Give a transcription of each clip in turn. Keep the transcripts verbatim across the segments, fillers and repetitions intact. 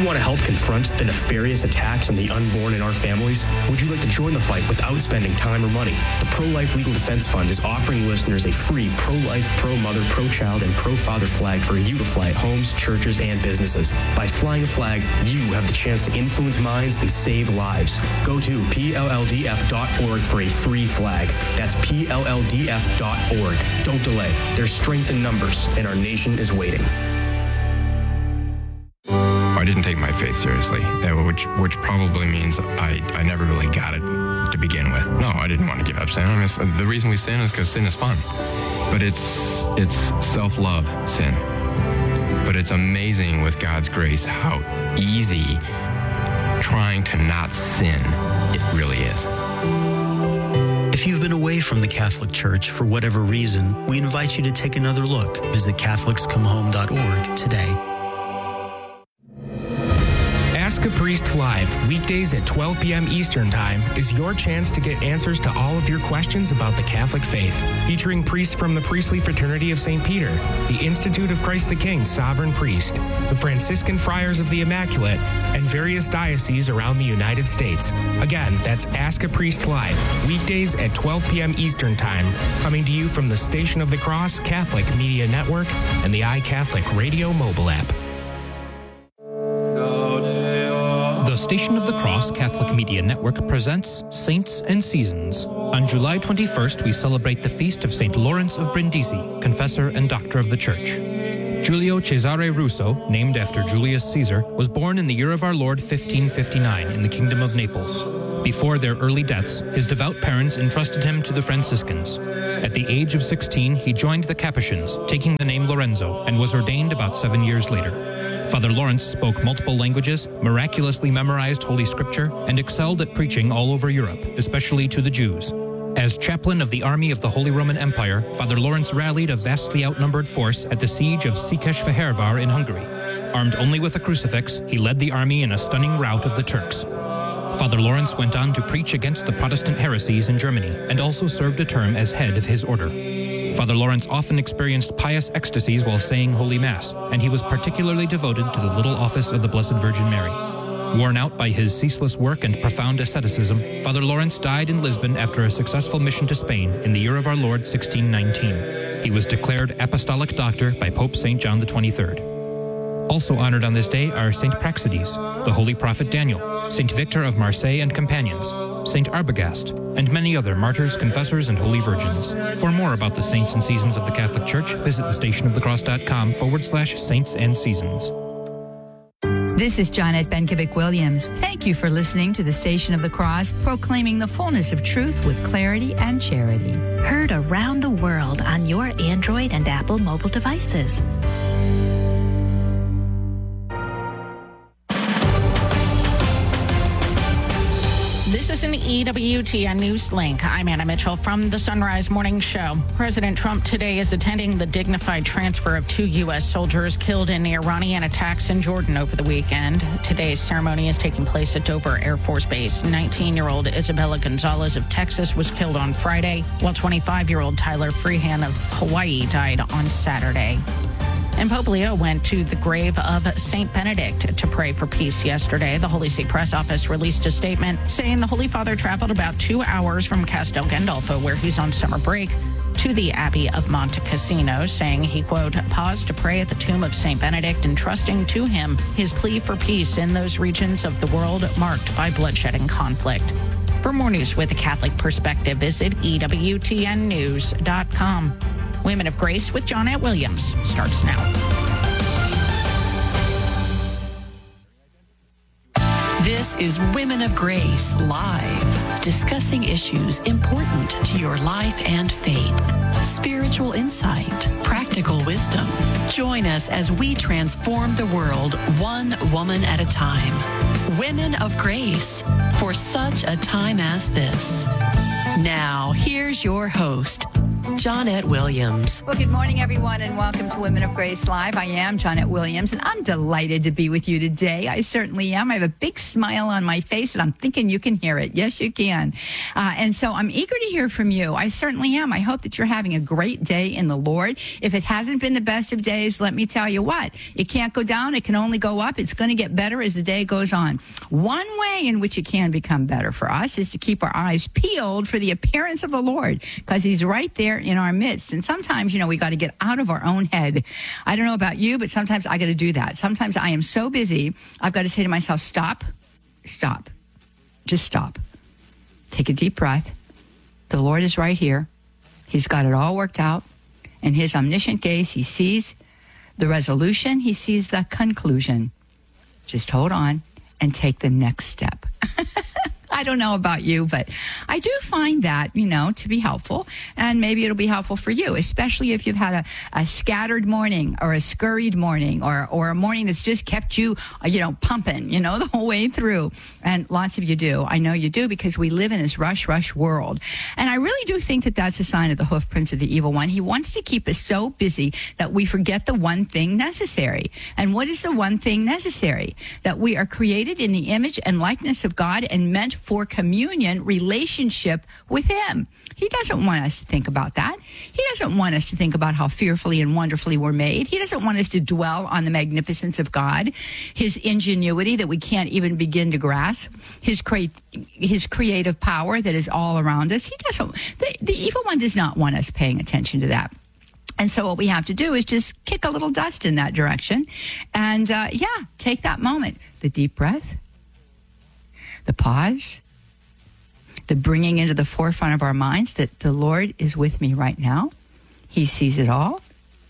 want to help confront the nefarious attacks on the unborn in our families? Would you like to join the fight without spending time or money? The Pro-Life Legal Defense Fund is offering listeners a free pro-life, pro-mother, pro-child, and pro-father flag for you to fly at homes, churches, and businesses. By flying a flag, you have the chance to influence minds and save lives. Go to P L L D F dot org for a free flag. That's P L L D F dot org. Don't delay. There's strength in numbers, and our nation is waiting. I didn't take my faith seriously, which which probably means I, I never really got it to begin with. No, I didn't want to give up sin. I mean, the reason we sin is because sin is fun. But it's it's self-love sin. But it's amazing with God's grace how easy trying to not sin it really is. If you've been away from the Catholic Church for whatever reason, we invite you to take another look. Visit Catholics Come Home dot org today. Ask a Priest Live, weekdays at twelve p.m. Eastern Time, is your chance to get answers to all of your questions about the Catholic faith. Featuring priests from the Priestly Fraternity of Saint Peter, the Institute of Christ the King Sovereign Priest, the Franciscan Friars of the Immaculate, and various dioceses around the United States. Again, that's Ask a Priest Live, weekdays at twelve p.m. Eastern Time, coming to you from the Station of the Cross Catholic Media Network and the iCatholic Radio mobile app. The Station of the Cross Catholic Media Network presents Saints and Seasons. On July twenty-first, we celebrate the feast of Saint Lawrence of Brindisi, confessor and doctor of the Church. Giulio Cesare Russo, named after Julius Caesar, was born in the year of our Lord fifteen fifty-nine in the Kingdom of Naples. Before their early deaths, his devout parents entrusted him to the Franciscans. At the age of sixteen, he joined the Capuchins, taking the name Lorenzo, and was ordained about seven years later. Father Lawrence spoke multiple languages, miraculously memorized Holy Scripture, and excelled at preaching all over Europe, especially to the Jews. As chaplain of the army of the Holy Roman Empire, Father Lawrence rallied a vastly outnumbered force at the siege of Székesfehérvár in Hungary. Armed only with a crucifix, he led the army in a stunning rout of the Turks. Father Lawrence went on to preach against the Protestant heresies in Germany, and also served a term as head of his order. Father Lawrence often experienced pious ecstasies while saying Holy Mass, and he was particularly devoted to the little office of the Blessed Virgin Mary. Worn out by his ceaseless work and profound asceticism, Father Lawrence died in Lisbon after a successful mission to Spain in the year of our Lord sixteen nineteen. He was declared Apostolic Doctor by Pope Saint John the twenty-third. Also honored on this day are Saint Praxedes, the Holy Prophet Daniel, Saint Victor of Marseille and companions, Saint Arbogast, and many other martyrs, confessors, and holy virgins. For more about the saints and seasons of the Catholic Church, visit thestationofthecross.com forward slash saints and seasons. This is Jonette Benkovic-Williams. Thank you for listening to the Station of the Cross, proclaiming the fullness of truth with clarity and charity. Heard around the world on your Android and Apple mobile devices. This is an E W T N News Link. I'm Anna Mitchell from the Sunrise Morning Show. President Trump today is attending the dignified transfer of two U S soldiers killed in Iranian attacks in Jordan over the weekend. Today's ceremony is taking place at Dover Air Force Base. nineteen-year-old Isabella Gonzalez of Texas was killed on Friday, while twenty-five-year-old Tyler Freehan of Hawaii died on Saturday. And Pope Leo went to the grave of Saint Benedict to pray for peace yesterday. The Holy See Press Office released a statement saying the Holy Father traveled about two hours from Castel Gandolfo, where he's on summer break, to the Abbey of Monte Cassino, saying he, quote, paused to pray at the tomb of Saint Benedict, entrusting to him his plea for peace in those regions of the world marked by bloodshed and conflict. For more news with a Catholic perspective, visit E W T N news dot com. Women of Grace with Jonette Williams starts now. This is Women of Grace Live, discussing issues important to your life and faith. Spiritual insight, practical wisdom. Join us as we transform the world one woman at a time. Women of Grace, for such a time as this. Now, here's your host, Johnnette Williams. Well, good morning, everyone, and welcome to Women of Grace Live. I am Johnnette Williams, and I'm delighted to be with you today. I certainly am. I have a big smile on my face, and I'm thinking you can hear it. Yes, you can. Uh, and so I'm eager to hear from you. I certainly am. I hope that you're having a great day in the Lord. If it hasn't been the best of days, let me tell you what. It can't go down. It can only go up. It's going to get better as the day goes on. One way in which it can become better for us is to keep our eyes peeled for the appearance of the Lord, because he's right there in our midst. And sometimes, you know, we got to get out of our own head. I don't know about you, but sometimes I got to do that. Sometimes I am so busy, I've got to say to myself, stop, stop, just stop. Take a deep breath. The Lord is right here. He's got it all worked out. In his omniscient gaze, he sees the resolution. He sees the conclusion. Just hold on and take the next step. I don't know about you, but I do find that, you know, to be helpful. And maybe it'll be helpful for you, especially if you've had a, a scattered morning or a scurried morning or, or a morning that's just kept you, you know, pumping, you know, the whole way through. And lots of you do. I know you do, because we live in this rush, rush world. And I really do think that that's a sign of the hoof prints of the evil one. He wants to keep us so busy that we forget the one thing necessary. And what is the one thing necessary? That we are created in the image and likeness of God and meant for communion, relationship with him. He doesn't want us to think about that. He doesn't want us to think about how fearfully and wonderfully we're made. He doesn't want us to dwell on the magnificence of God, his ingenuity that we can't even begin to grasp, his cre- his creative power that is all around us. He doesn't. The, the evil one does not want us paying attention to that. And so what we have to do is just kick a little dust in that direction. And uh, yeah, take that moment, the deep breath, the pause, the bringing into the forefront of our minds that the Lord is with me right now. He sees it all.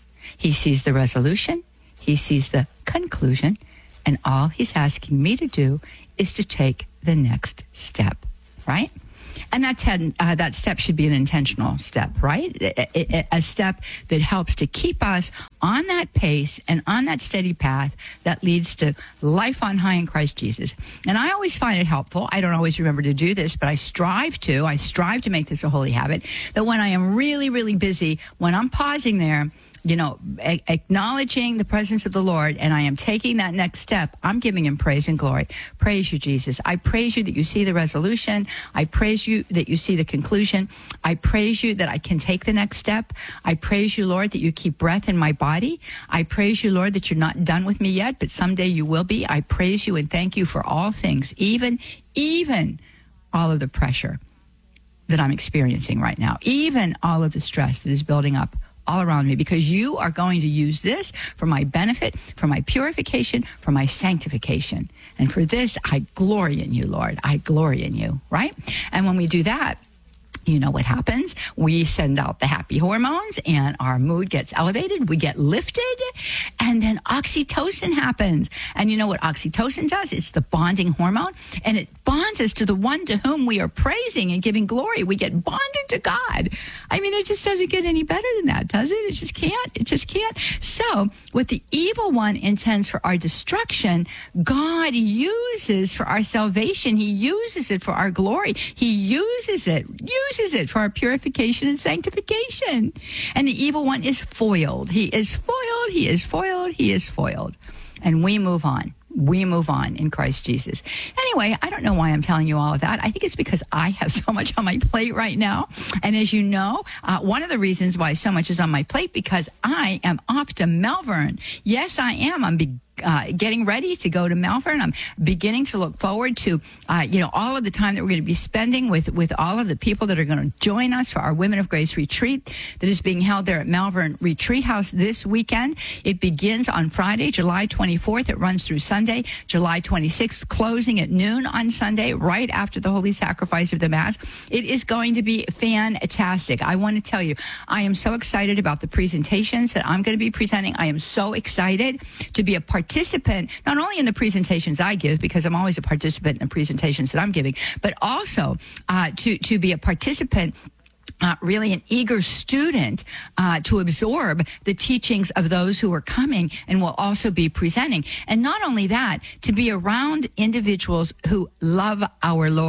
He sees the resolution. He sees the conclusion. And all he's asking me to do is to take the next step, right? And that's had, uh, that step should be an intentional step, right? A, a, a step that helps to keep us on that pace and on that steady path that leads to life on high in Christ Jesus. And I always find it helpful. I don't always remember to do this, but I strive to. I strive to make this a holy habit, that when I am really, really busy, when I'm pausing there, you know, a- acknowledging the presence of the Lord, and I am taking that next step, I'm giving him praise and glory. Praise you, Jesus. I praise you that you see the resolution. I praise you that you see the conclusion. I praise you that I can take the next step. I praise you, Lord, that you keep breath in my body. I praise you, Lord, that you're not done with me yet, but someday you will be. I praise you and thank you for all things, even, even all of the pressure that I'm experiencing right now, even all of the stress that is building up all around me, because you are going to use this for my benefit, for my purification, for my sanctification. And for this, I glory in you, Lord. I glory in you, right? And when we do that, you know what happens? We send out the happy hormones and our mood gets elevated. We get lifted, and then oxytocin happens. And you know what oxytocin does? It's the bonding hormone, and it bonds us to the one to whom we are praising and giving glory. We get bonded to God. I mean, it just doesn't get any better than that, does it? It just can't. It just can't. So what the evil one intends for our destruction, God uses for our salvation. He uses it for our glory. He uses it, uses it for our purification and sanctification. And the evil one is foiled. He is foiled. He is foiled. He is foiled. And we move on. We move on in Christ Jesus. Anyway, I don't know why I'm telling you all of that. I think it's because I have so much on my plate right now. And as you know, uh, one of the reasons why so much is on my plate, because I am off to Melbourne. Yes, I am. I'm be- Uh, getting ready to go to Melbourne. I'm beginning to look forward to, uh, you know, all of the time that we're going to be spending with, with all of the people that are going to join us for our Women of Grace retreat that is being held there at Melbourne Retreat House this weekend. It begins on Friday, July twenty-fourth. It runs through Sunday, July twenty-sixth, closing at noon on Sunday, right after the Holy Sacrifice of the Mass. It is going to be fantastic. I want to tell you, I am so excited about the presentations that I'm going to be presenting. I am so excited to be a part participant, not only in the presentations I give, because I'm always a participant in the presentations that I'm giving, but also uh, to, to be a participant, Uh, really an eager student uh, to absorb the teachings of those who are coming and will also be presenting. And not only that, to be around individuals who love our Lord,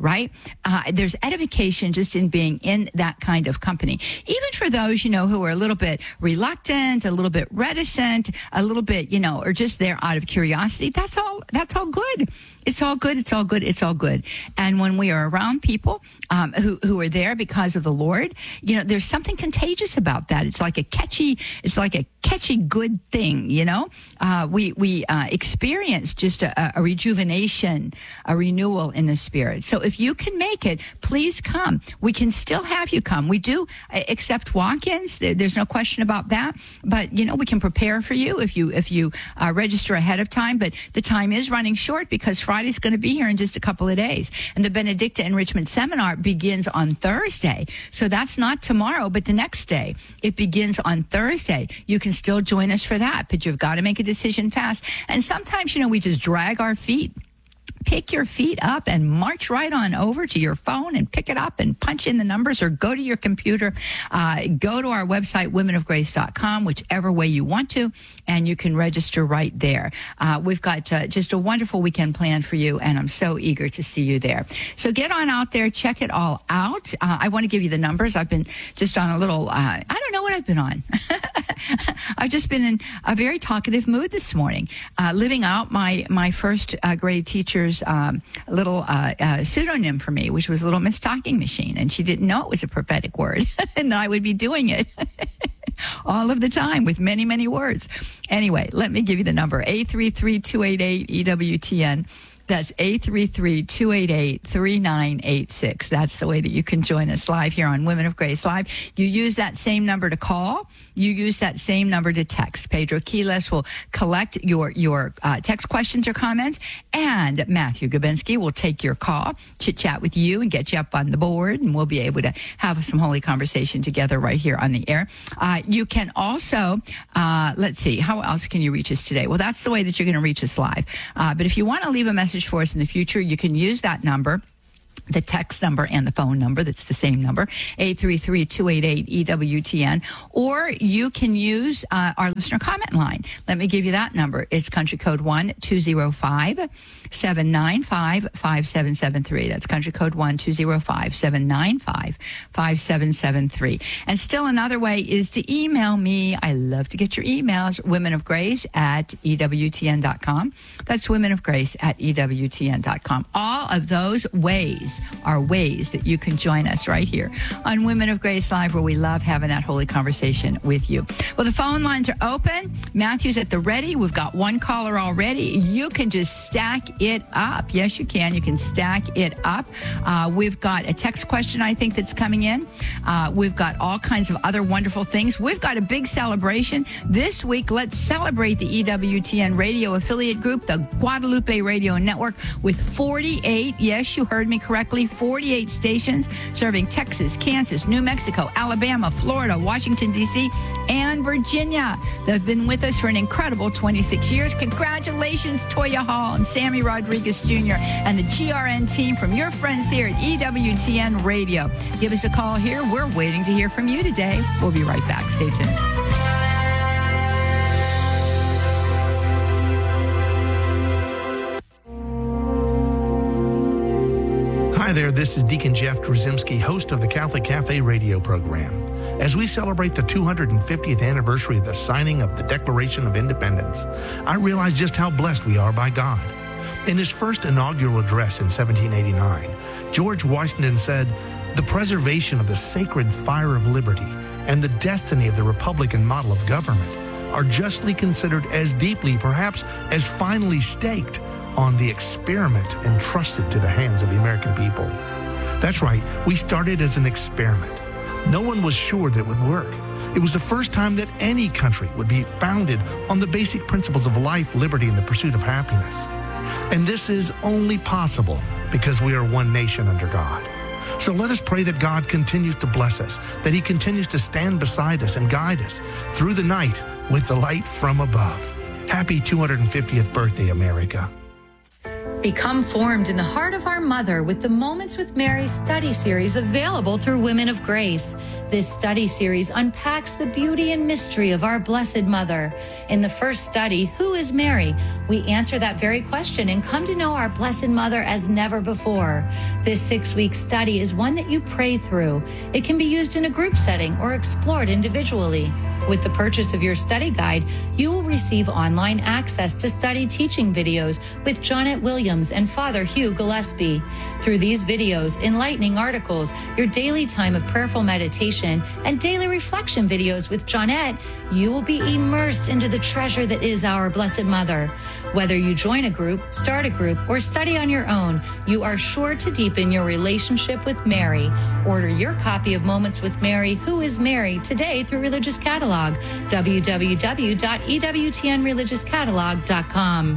right? Uh, there's edification just in being in that kind of company. Even for those, you know, who are a little bit reluctant, a little bit reticent, a little bit, you know, or just there out of curiosity, that's all, that's all good. It's all good. It's all good. It's all good. And when we are around people um, who, who are there because of the Lord, you know, there's something contagious about that. It's like a catchy, it's like a catchy good thing, you know. Uh, we we uh, experience just a, a rejuvenation, a renewal in the spirit. So if you can make it, please come. We can still have you come. We do accept walk-ins. There's no question about that. But, you know, we can prepare for you if you, if you uh, register ahead of time. But the time is running short because Friday's going to be here in just a couple of days. And the Benedicta Enrichment Seminar begins on Thursday. So that's not tomorrow, but the next day. It begins on Thursday. You can still join us for that, but you've got to make a decision fast. And sometimes, you know, we just drag our feet. Pick your feet up and march right on over to your phone and pick it up and punch in the numbers, or go to your computer. Uh, go to our website, women of grace dot com, whichever way you want to, and you can register right there. Uh, we've got uh, just a wonderful weekend planned for you, and I'm so eager to see you there. So get on out there, check it all out. Uh, I want to give you the numbers. I've been just on a little, uh, I don't know what I've been on. I've just been in a very talkative mood this morning, uh, living out my, my first uh, grade teacher's um, little uh, uh, pseudonym for me, which was Little Miss Talking Machine. And she didn't know it was a prophetic word, and I would be doing it all of the time with many, many words. Anyway, let me give you the number, eight three three, two eight eight, E W T N. That's eight three three, two eight eight, three nine eight six. That's the way that you can join us live here on Women of Grace Live. You use that same number to call. You use that same number to text. Pedro Quiles will collect your, your uh, text questions or comments, and Matthew Gabinski will take your call, chit-chat with you, and get you up on the board, and we'll be able to have some holy conversation together right here on the air. Uh, you can also, uh, let's see, how else can you reach us today? Well, that's the way that you're going to reach us live. Uh, but if you want to leave a message for us in the future, you can use that number, the text number and the phone number. That's the same number, eight three three, two eight eight, E W T N. Or you can use uh, our listener comment line. Let me give you that number. It's country code one two zero five, seven nine five, five seven seven three. That's country code one two zero five, seven nine five, five seven seven three. And still another way is to email me. I love to get your emails, women of grace at E W T N dot com. That's women of grace at E W T N dot com. All of those ways are ways that you can join us right here on Women of Grace Live, where we love having that holy conversation with you. Well, the phone lines are open. Matthew's at the ready. We've got one caller already. You can just stack it up. Yes, you can. You can stack it up. Uh, we've got a text question, I think, that's coming in. Uh, we've got all kinds of other wonderful things. We've got a big celebration this week. Let's celebrate the E W T N radio affiliate group, the Guadalupe Radio Network, with forty-eight, yes, you heard me correctly, forty-eight stations serving Texas, Kansas, New Mexico, Alabama, Florida, Washington, D C, and Virginia. They've been with us for an incredible twenty-six years. Congratulations, Toya Hall and Sammy Rodriguez Junior and the G R N team from your friends here at E W T N Radio. Give us a call here. We're waiting to hear from you today. We'll be right back. Stay tuned. Hi there, this is Deacon Jeff Drzymski, host of the Catholic Cafe radio program. As we celebrate the two hundred fiftieth anniversary of the signing of the Declaration of Independence, I realize just how blessed we are by God. In his first inaugural address in seventeen eighty-nine, George Washington said, "The preservation of the sacred fire of liberty and the destiny of the Republican model of government are justly considered as deeply, perhaps as finally staked, on the experiment entrusted to the hands of the American people." That's right, we started as an experiment. No one was sure that it would work. It was the first time that any country would be founded on the basic principles of life, liberty, and the pursuit of happiness. And this is only possible because we are one nation under God. So let us pray that God continues to bless us, that he continues to stand beside us and guide us through the night with the light from above. Happy two hundred fiftieth birthday, America. Become formed in the heart of our mother with the Moments with Mary study series available through Women of Grace. This study series unpacks the beauty and mystery of our Blessed Mother. In the first study, Who is Mary?, we answer that very question and come to know our Blessed Mother as never before. This six-week study is one that you pray through. It can be used in a group setting or explored individually. With the purchase of your study guide, you will receive online access to study teaching videos with Jonette Williams and Father Hugh Gillespie. Through these videos, enlightening articles, your daily time of prayerful meditation, and daily reflection videos with Jonette, you will be immersed into the treasure that is our Blessed Mother. Whether you join a group, start a group, or study on your own, you are sure to deepen your relationship with Mary. Order your copy of Moments with Mary, Who is Mary, today through Religious Catalog. w w w dot e w t n religious catalog dot com.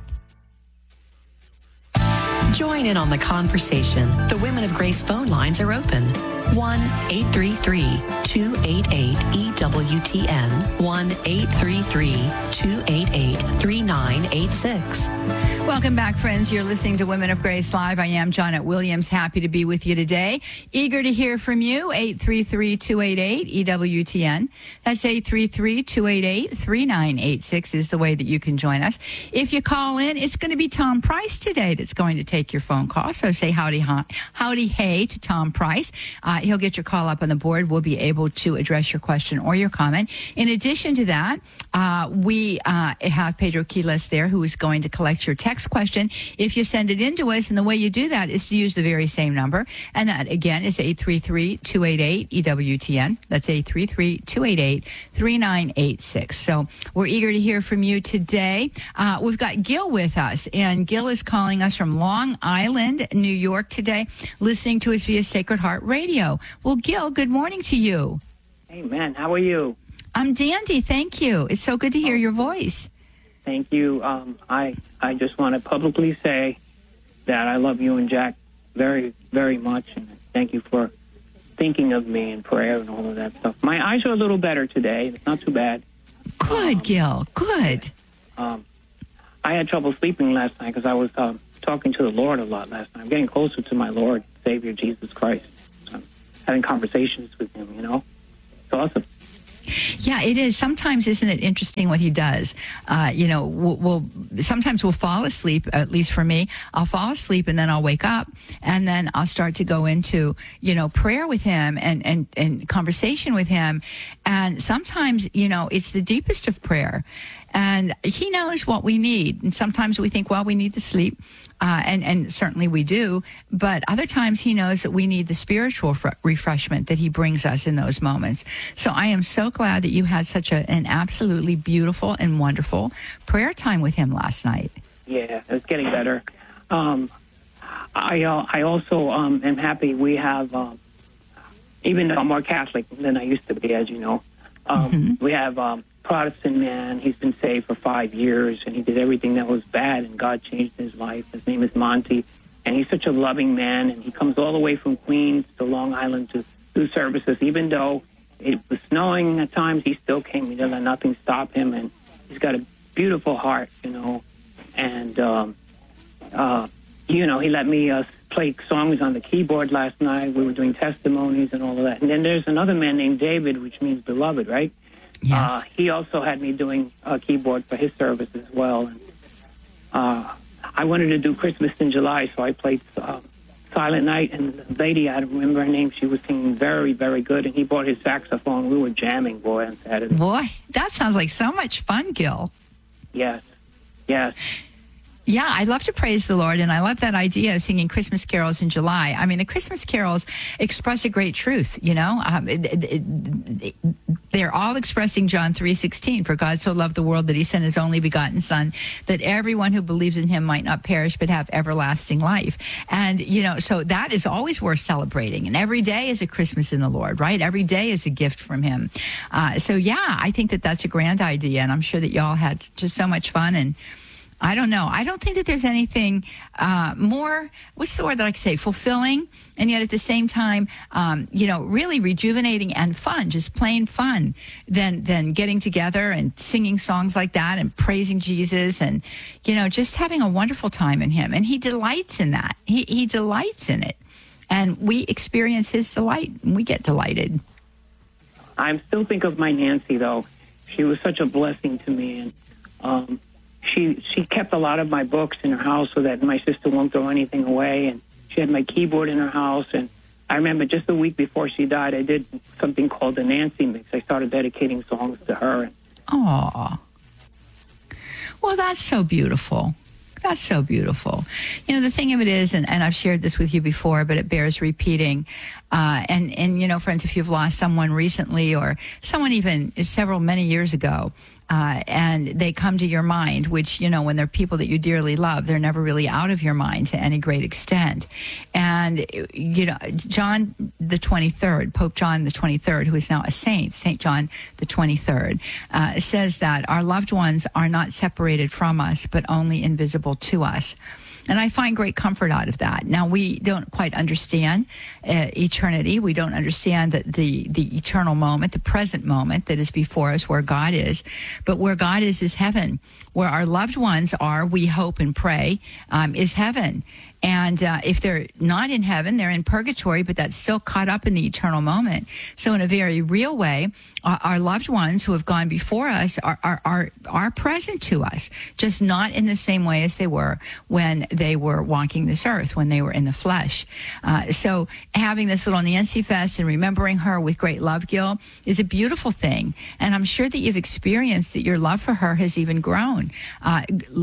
Join in on the conversation. The Women of Grace phone lines are open. one eight three three, two eight eight, E W T N, one eight three three, two eight eight, three nine eight six. Welcome back, friends. You're listening to Women of Grace Live. I am Jonette Williams. Happy to be with you today. Eager to hear from you. eight three three, two eight eight, E W T N. That's eight three three, two eight eight, three nine eight six is the way that you can join us. If you call in, it's going to be Tom Price today that's going to take your phone call. So say howdy, howdy, hey to Tom Price. Uh, he'll get your call up on the board. We'll be able to address your question or your comment. In addition to that, uh, we uh, have Pedro Quiles there who is going to collect your text question. If you send it in to us, and the way you do that is to use the very same number. And that, again, is eight three three, two eight eight, E W T N. That's eight three three, two eight eight, three nine eight six. So we're eager to hear from you today. Uh, we've got Gil with us, and Gil is calling us from Long Island, New York today, listening to us via Sacred Heart Radio. Well, Gil, good morning to you. Amen. How are you? I'm dandy, thank you. It's so good to hear your voice. Thank you. Um, I I just want to publicly say that I love you and Jack very, very much, and thank you for thinking of me in prayer and all of that stuff. My eyes are a little better today. It's not too bad. Good, um, Gil. Good. Um, I had trouble sleeping last night because I was um, talking to the Lord a lot last night. I'm getting closer to my Lord, Savior, Jesus Christ. So I'm having conversations with him, you know. It's awesome. Yeah, it is. Sometimes, isn't it interesting what he does? Uh, you know, we'll, we'll sometimes we'll fall asleep. At least for me, I'll fall asleep and then I'll wake up, and then I'll start to go into you know prayer with him and and and conversation with him, and sometimes you know it's the deepest of prayer, and he knows what we need. And sometimes we think, well, we need the sleep. Uh, and, and certainly we do, but other times he knows that we need the spiritual fr- refreshment that he brings us in those moments. So I am so glad that you had such a, an absolutely beautiful and wonderful prayer time with him last night. Yeah, it's getting better. Um, I uh, I also um, am happy we have, um, even though I'm more Catholic than I used to be, as you know, um, mm-hmm. we have um, Protestant man. He's been saved for five years, and he did everything that was bad, and God changed his life. His name is Monty, and he's such a loving man, and he comes all the way from Queens to Long Island to do services. Even though it was snowing at times, he still came. He didn't let nothing stop him, and he's got a beautiful heart, you know. And, um, uh, you know, he let me uh, play songs on the keyboard last night. We were doing testimonies and all of that. And then there's another man named David, which means beloved, right? Yes. Uh, he also had me doing a keyboard for his service as well. And, uh, I wanted to do Christmas in July, so I played uh, Silent Night. And the lady, I don't remember her name, she was singing very, very good. And he brought his saxophone. We were jamming, boy, on Saturday. Boy, that sounds like so much fun, Gil. Yes, yes. Yeah, I love to praise the Lord, and I love that idea of singing Christmas carols in July. I mean, the Christmas carols express a great truth, you know. Um, it, it, it, they're all expressing John three sixteen, for God so loved the world that he sent his only begotten Son, that everyone who believes in him might not perish but have everlasting life. And, you know, so that is always worth celebrating. And every day is a Christmas in the Lord, right? Every day is a gift from him. Uh, so, yeah, I think that that's a grand idea, and I'm sure that y'all had just so much fun. And I don't know. I don't think that there's anything uh, more, what's the word that I could say, fulfilling, and yet at the same time, um, you know, really rejuvenating and fun, just plain fun, than, than getting together and singing songs like that and praising Jesus and, you know, just having a wonderful time in him. And he delights in that. He, he delights in it. And we experience his delight, and we get delighted. I still think of my Nancy, though. She was such a blessing to me, and um she she kept a lot of my books in her house so that my sister won't throw anything away. And she had my keyboard in her house. And I remember just a week before she died, I did something called the Nancy Mix. I started dedicating songs to her. Aw. Well, that's so beautiful. That's so beautiful. You know, the thing of it is, and, and I've shared this with you before, but it bears repeating. Uh, and, and, you know, friends, if you've lost someone recently or someone even several, many years ago, uh, and they come to your mind, which, you know, when they're people that you dearly love, they're never really out of your mind to any great extent. And, you know, John the twenty-third, Pope John the twenty-third, who is now a saint, Saint John the twenty-third, uh, says that our loved ones are not separated from us, but only invisible to us. And I find great comfort out of that. Now, we don't quite understand uh, eternity. We don't understand that the, the eternal moment, the present moment that is before us, where God is. But where God is, is heaven. Where our loved ones are, we hope and pray, um, is heaven. And uh, if they're not in heaven, they're in purgatory, but that's still caught up in the eternal moment. So in a very real way, our, our loved ones who have gone before us are, are, are, are present to us, just not in the same way as they were when they were walking this earth, when they were in the flesh. Uh, so having this little Nancy Fest and remembering her with great love, Gil, is a beautiful thing. And I'm sure that you've experienced that your love for her has even grown. Uh,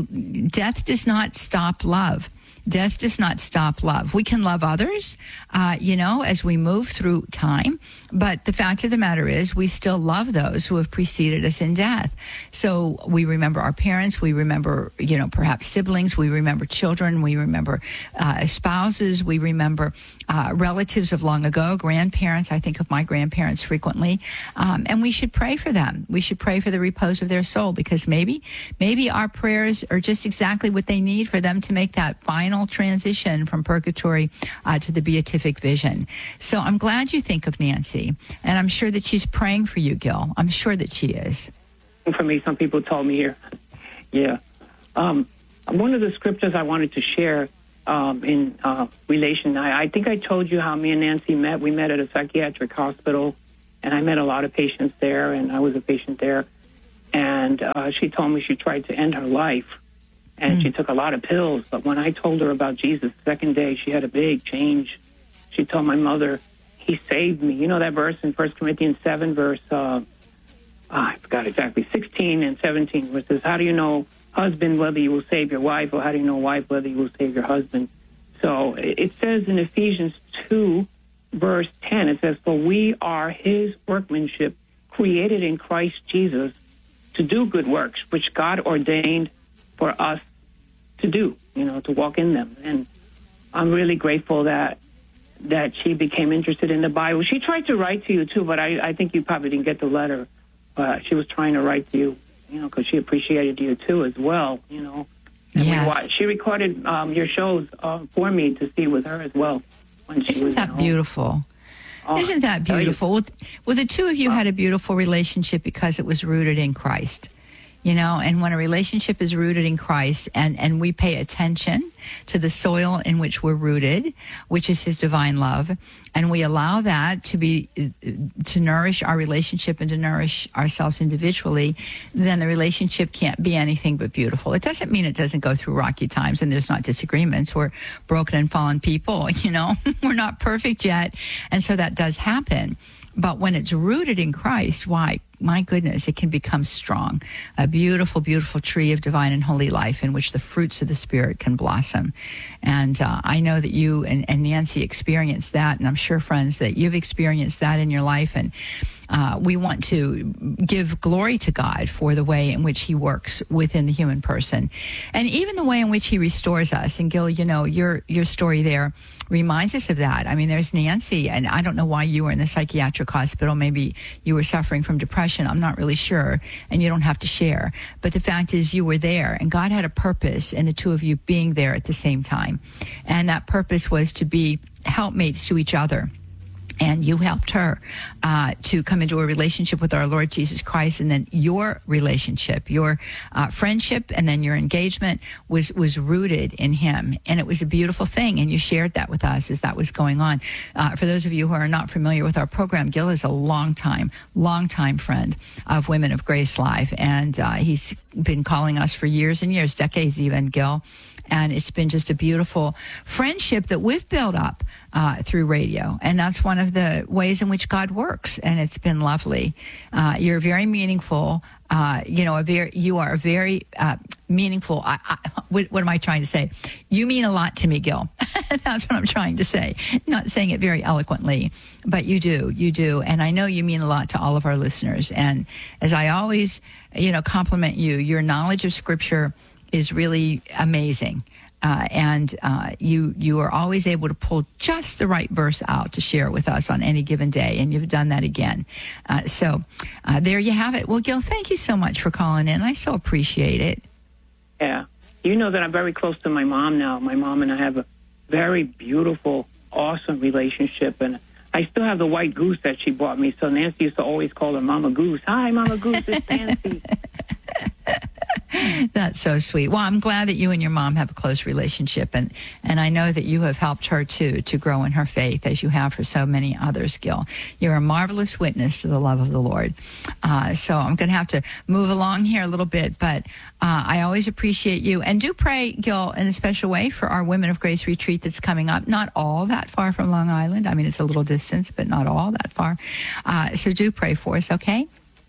death does not stop love. Death does not stop love. We can love others, uh, you know, as we move through time. But the fact of the matter is we still love those who have preceded us in death. So we remember our parents. We remember, you know, perhaps siblings. We remember children. We remember uh, spouses. We remember uh, relatives of long ago, grandparents. I think of my grandparents frequently. Um, and we should pray for them. We should pray for the repose of their soul, because maybe, maybe our prayers are just exactly what they need for them to make that final transition from purgatory uh, to the beatific vision. So I'm glad you think of Nancy, and I'm sure that she's praying for you, Gil. I'm sure that she is. For me, some people told me here. Yeah. Um, one of the scriptures I wanted to share um, in uh, relation, I, I think I told you how me and Nancy met. We met at a psychiatric hospital, and I met a lot of patients there, and I was a patient there. And uh, she told me she tried to end her life. And mm. she took a lot of pills. But when I told her about Jesus the second day, she had a big change. She told my mother, he saved me. You know that verse in First Corinthians seven, verse, uh, oh, I forgot exactly, sixteen and seventeen, where it says, how do you know, husband, whether you will save your wife, or how do you know, wife, whether you will save your husband? So it says in Ephesians two, verse ten, it says, for we are his workmanship, created in Christ Jesus to do good works, which God ordained for us to do, you know, to walk in them. And I'm really grateful that that she became interested in the Bible. She tried to write to you, too, but I, I think you probably didn't get the letter. Uh, she was trying to write to you, you know, because she appreciated you, too, as well, you know. And yes. we watched, she recorded um, your shows uh, for me to see with her as well. When she Isn't was that beautiful? Oh, Isn't that beautiful? Well, well, the two of you had a beautiful relationship because it was rooted in Christ. You know, and when a relationship is rooted in Christ, and, and we pay attention to the soil in which we're rooted, which is his divine love, and we allow that to be, to nourish our relationship and to nourish ourselves individually, then the relationship can't be anything but beautiful. It doesn't mean it doesn't go through rocky times and there's not disagreements. We're broken and fallen people, you know. We're not perfect yet, and so that does happen. But when it's rooted in Christ, why, my goodness, it can become strong. A beautiful, beautiful tree of divine and holy life in which the fruits of the Spirit can blossom. And uh, I know that you and, and Nancy experienced that, and I'm sure, friends, that you've experienced that in your life. And uh, we want to give glory to God for the way in which he works within the human person. And even the way in which he restores us. And Gil, you know, your your story there reminds us of that. I mean, there's Nancy, and I don't know why you were in the psychiatric hospital. Maybe you were suffering from depression. I'm not really sure, and you don't have to share. But the fact is you were there, and God had a purpose in the two of you being there at the same time. And that purpose was to be helpmates to each other. And you helped her uh, to come into a relationship with our Lord Jesus Christ, and then your relationship, your uh, friendship, and then your engagement was was rooted in Him, and it was a beautiful thing. And you shared that with us as that was going on. Uh, for those of you who are not familiar with our program, Gil is a long time, long time friend of Women of Grace Live, and uh, he's been calling us for years and years, decades even, Gil. And it's been just a beautiful friendship that we've built up uh, through radio. And that's one of the ways in which God works. And it's been lovely. Uh, you're very meaningful. Uh, you know, a very, you are a very uh, meaningful. I, I, what, what am I trying to say? You mean a lot to me, Gil. That's what I'm trying to say. Not saying it very eloquently, but you do. You do. And I know you mean a lot to all of our listeners. And as I always, you know, compliment you, your knowledge of Scripture is really amazing. Uh, and uh, you you are always able to pull just the right verse out to share with us on any given day, and you've done that again. Uh, so uh, there you have it. Well, Gil, thank you so much for calling in. I so appreciate it. Yeah. You know that I'm very close to my mom now. My mom and I have a very beautiful, awesome relationship, and I still have the white goose that she bought me. So Nancy used to always call her Mama Goose. Hi, Mama Goose, it's Nancy. That's so sweet. Well, I'm glad that you and your mom have a close relationship, and, and I know that you have helped her, too, to grow in her faith, as you have for so many others, Gil. You're a marvelous witness to the love of the Lord. Uh, so I'm going to have to move along here a little bit, but uh, I always appreciate you. And do pray, Gil, in a special way for our Women of Grace retreat that's coming up. Not all that far from Long Island. I mean, it's a little distance, but not all that far. Uh, so do pray for us, okay?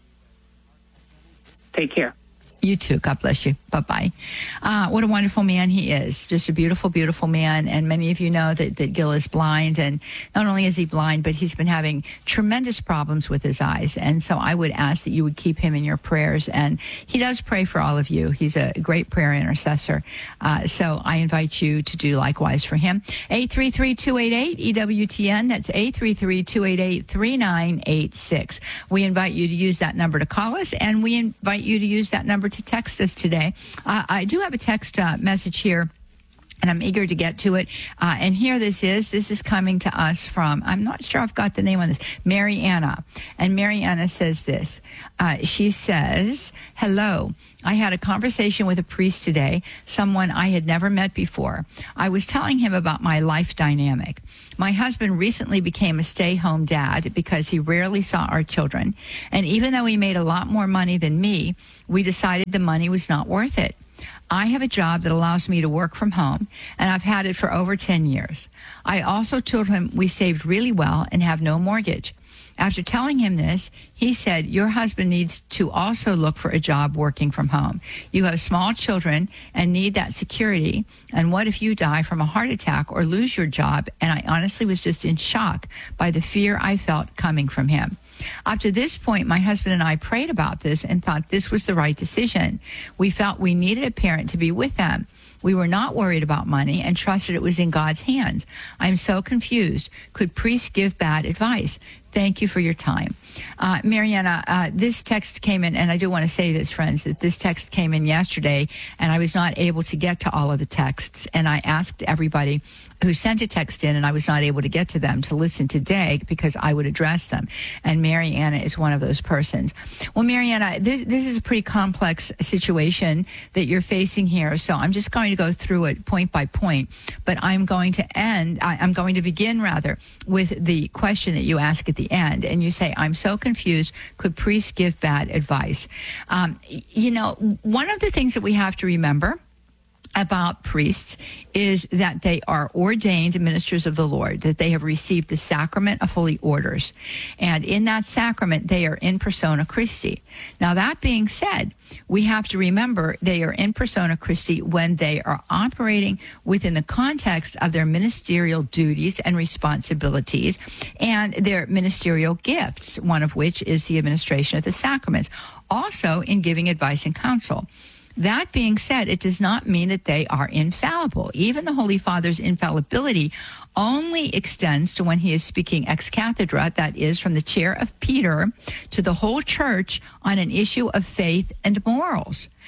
Take care. You too. God bless you. Bye-bye. Uh, what a wonderful man he is. Just a beautiful, beautiful man. And many of you know that, that Gil is blind. And not only is he blind, but he's been having tremendous problems with his eyes. And so I would ask that you would keep him in your prayers. And he does pray for all of you. He's a great prayer intercessor. Uh, so I invite you to do likewise for him. eight three three, two eight eight, E W T N. That's eight three three, two eight eight, three nine eight six. We invite you to use that number to call us, and we invite you to use that number to text us today. Uh, I do have a text uh, message here, and I'm eager to get to it. Uh, and here this is. This is coming to us from, I'm not sure I've got the name on this, Mary Anna. And Mary Anna says this. Uh, she says, hello. I had a conversation with a priest today, someone I had never met before. I was telling him about my life dynamic. My husband recently became a stay-home dad because he rarely saw our children. And even though he made a lot more money than me, we decided the money was not worth it. I have a job that allows me to work from home, and I've had it for over ten years. I also told him we saved really well and have no mortgage. After telling him this, he said, your husband needs to also look for a job working from home. You have small children and need that security. And what if you die from a heart attack or lose your job? And I honestly was just in shock by the fear I felt coming from him. Up to this point, my husband and I prayed about this and thought this was the right decision. We felt we needed a parent to be with them. We were not worried about money and trusted it was in God's hands. I'm so confused. Could priests give bad advice? Thank you for your time. Uh, Mariana, uh, this text came in, and I do want to say this, friends, that this text came in yesterday, and I was not able to get to all of the texts, and I asked everybody who sent a text in, and I was not able to get to them, to listen today because I would address them. And Mariana is one of those persons. Well, Mariana, this, this is a pretty complex situation that you're facing here, so I'm just going to go through it point by point, but I'm going to end, I, I'm going to begin, rather, with the question that you ask at the end, and you say, I'm so confused, could priests give bad advice? Um, you know, one of the things that we have to remember about priests is that they are ordained ministers of the Lord, that they have received the sacrament of holy orders. And in that sacrament, they are in persona Christi. Now, that being said, we have to remember they are in persona Christi when they are operating within the context of their ministerial duties and responsibilities and their ministerial gifts, one of which is the administration of the sacraments, also in giving advice and counsel. That being said, it does not mean that they are infallible. Even the Holy Father's infallibility only extends to when he is speaking ex cathedra, that is, from the chair of Peter to the whole church on an issue of faith and morals.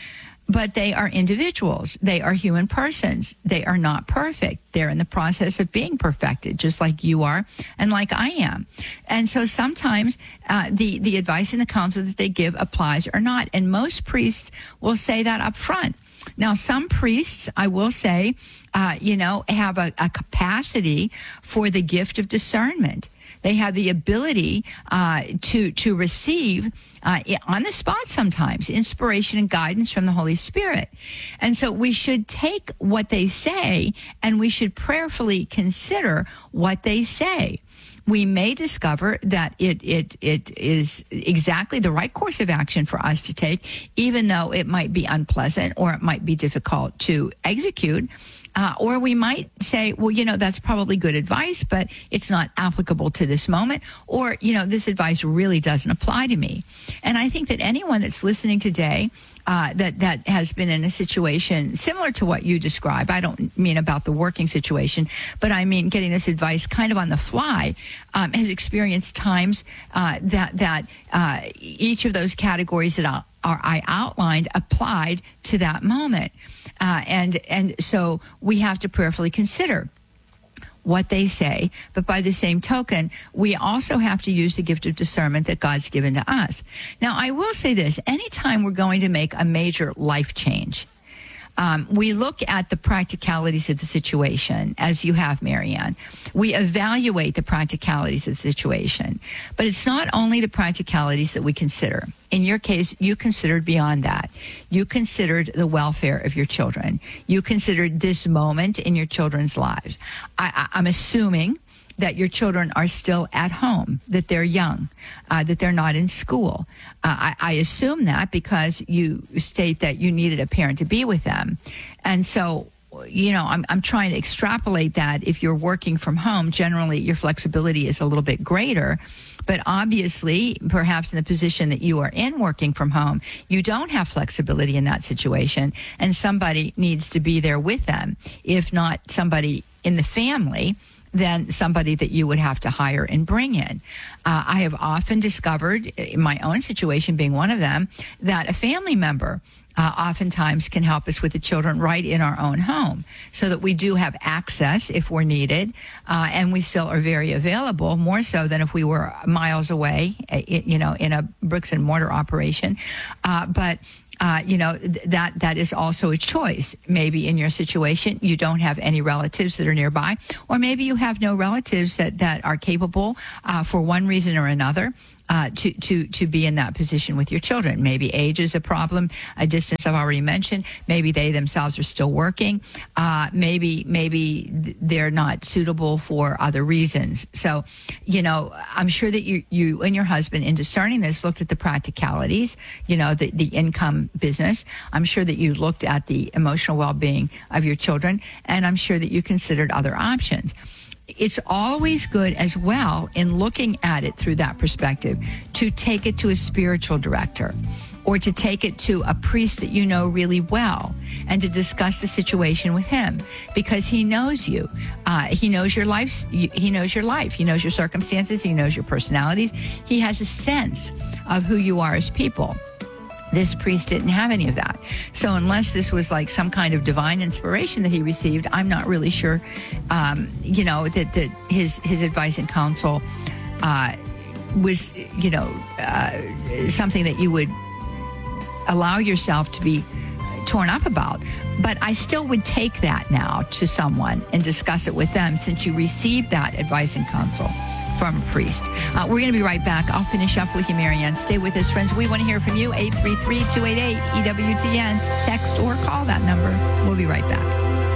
but they are individuals. They are human persons. They are not perfect. They're in the process of being perfected, just like you are and like I am. And so sometimes uh, the, the advice and the counsel that they give applies or not. And most priests will say that up front. Now, some priests, I will say, uh, you know, have a, a capacity for the gift of discernment. They have the ability uh, to to receive uh, on the spot sometimes inspiration and guidance from the Holy Spirit. And so we should take what they say and we should prayerfully consider what they say. We may discover that it it it is exactly the right course of action for us to take, even though it might be unpleasant or it might be difficult to execute. Uh, or we might say, well, you know, that's probably good advice, but it's not applicable to this moment. Or, you know, this advice really doesn't apply to me. And I think that anyone that's listening today uh, that, that has been in a situation similar to what you describe, I don't mean about the working situation, but I mean getting this advice kind of on the fly, um, has experienced times uh, that, that uh, each of those categories that I, are, I outlined applied to that moment. Uh, and and so we have to prayerfully consider what they say. But by the same token, we also have to use the gift of discernment that God's given to us. Now, I will say this. Anytime we're going to make a major life change, Um, we look at the practicalities of the situation, as you have, Marianne. We evaluate the practicalities of the situation. But it's not only the practicalities that we consider. In your case, you considered beyond that. You considered the welfare of your children. You considered this moment in your children's lives. I, I, I'm assuming that your children are still at home, that they're young, uh, that they're not in school. Uh, I, I assume that because you state that you needed a parent to be with them. And so, you know, I'm, I'm trying to extrapolate that. If you're working from home, generally your flexibility is a little bit greater. But obviously, perhaps in the position that you are in working from home, you don't have flexibility in that situation, and somebody needs to be there with them. If not somebody in the family, than somebody that you would have to hire and bring in. Uh, I have often discovered, in my own situation being one of them, that a family member uh, oftentimes can help us with the children right in our own home, so that we do have access if we're needed, uh, and we still are very available, more so than if we were miles away, you know, in a bricks and mortar operation. Uh, but Uh, you know, th- that that is also a choice. Maybe in your situation, you don't have any relatives that are nearby, or maybe you have no relatives that, that are capable uh, for one reason or another uh, to, to, to be in that position with your children. Maybe age is a problem, a distance I've already mentioned. Maybe they themselves are still working. Uh, maybe maybe they're not suitable for other reasons. So, you know, I'm sure that you, you and your husband, in discerning this, looked at the practicalities, you know, the, the income business. I'm sure that you looked at the emotional well-being of your children, and I'm sure that you considered other options. It's always good as well, in looking at it through that perspective, to take it to a spiritual director or to take it to a priest that you know really well and to discuss the situation with him, because he knows you. Uh, he knows your life. He knows your life. He knows your circumstances. He knows your personalities. He has a sense of who you are as people. This priest didn't have any of that. So unless this was like some kind of divine inspiration that he received, I'm not really sure, um, you know, that, that his, his advice and counsel uh, was, you know, uh, something that you would allow yourself to be torn up about. But I still would take that now to someone and discuss it with them, since you received that advice and counsel from a priest. Uh, we're going to be right back. I'll finish up with you, Marianne. Stay with us, friends. We want to hear from you. eight three three, two eight eight, E W T N. Text or call that number. We'll be right back.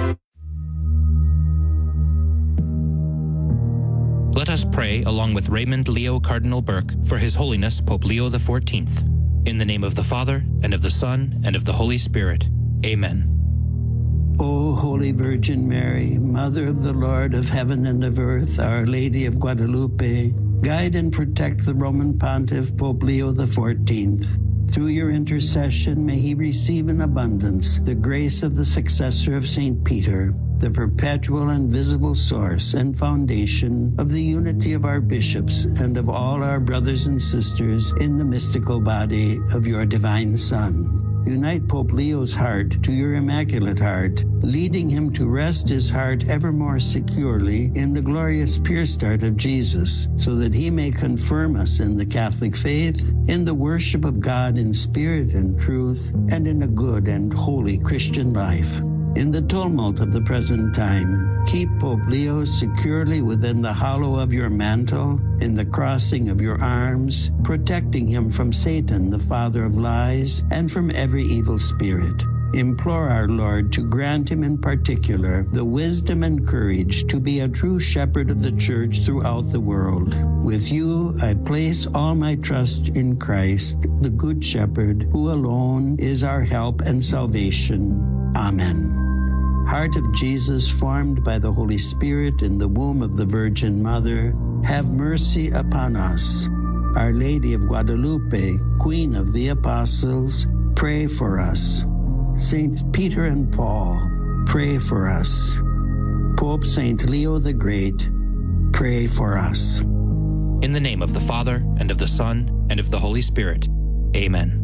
Let us pray along with Raymond Leo Cardinal Burke for His Holiness Pope Leo the fourteenth. In the name of the Father, and of the Son, and of the Holy Spirit. Amen. O Holy Virgin Mary, Mother of the Lord of heaven and of earth, Our Lady of Guadalupe, guide and protect the Roman Pontiff Pope Leo the fourteenth. Through your intercession, may he receive in abundance the grace of the successor of Saint Peter, the perpetual and visible source and foundation of the unity of our bishops and of all our brothers and sisters in the mystical body of your divine Son. unite Pope Leo's heart to your Immaculate Heart, leading him to rest his heart ever more securely in the glorious pure start of Jesus, so that he may confirm us in the Catholic faith, in the worship of God in spirit and truth, and in a good and holy Christian life. In the tumult of the present time, keep Pope Leo securely within the hollow of your mantle, in the crossing of your arms, protecting him from Satan, the father of lies, and from every evil spirit. Implore our Lord to grant him in particular the wisdom and courage to be a true shepherd of the church throughout the world. With you, I place all my trust in Christ, the Good Shepherd, who alone is our help and salvation. Amen. Heart of Jesus, formed by the Holy Spirit in the womb of the Virgin Mother, have mercy upon us. Our Lady of Guadalupe, Queen of the Apostles, pray for us. Saints Peter and Paul, pray for us. Pope Saint Leo the Great, pray for us. In the name of the Father, and of the Son, and of the Holy Spirit. Amen.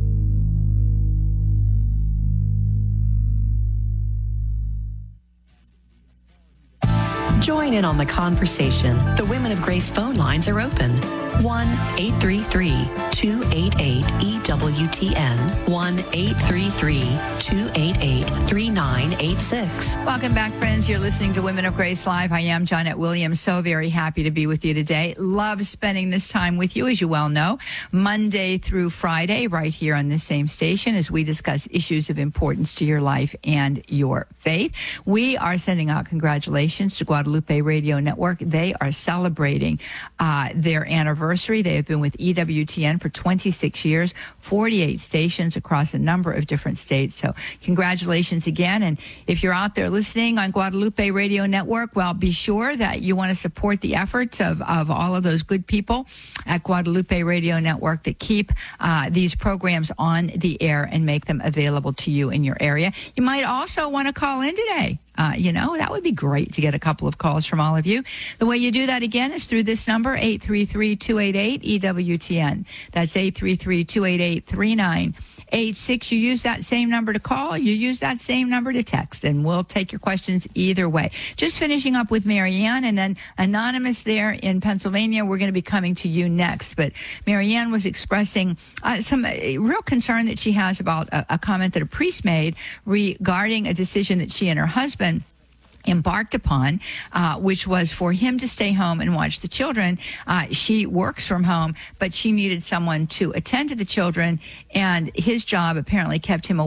Join in on the conversation. The Women of Grace phone lines are open. one eight three three, two eight eight, E W T N, one eight three three, two eight eight, three nine eight six. Welcome back, friends. You're listening to Women of Grace Live. I am Johnnette Williams. So very happy to be with you today. Love spending this time with you, as you well know, Monday through Friday, right here on this same station, as we discuss issues of importance to your life and your faith. We are sending out congratulations to Guadalupe Radio Network. They are celebrating uh, their anniversary. They have been with E W T N for twenty-six years, forty-eight stations across a number of different states. So congratulations again. And if you're out there listening on Guadalupe Radio Network, well, be sure that you want to support the efforts of, of all of those good people at Guadalupe Radio Network that keep uh, these programs on the air and make them available to you in your area. You might also want to call in today. Uh, you know, that would be great to get a couple of calls from all of you. The way you do that, again, is through this number, eight three three, two eight eight, E W T N. That's eight three three, two eight eight, three nine eight six. You use that same number to call. You use that same number to text, and we'll take your questions either way. Just finishing up with Marianne, and then Anonymous there in Pennsylvania. We're going to be coming to you next. But Marianne was expressing uh, some uh, real concern that she has about a, a comment that a priest made regarding a decision that she and her husband embarked upon, uh, which was for him to stay home and watch the children. Uh, she works from home, but she needed someone to attend to the children, and his job apparently kept him away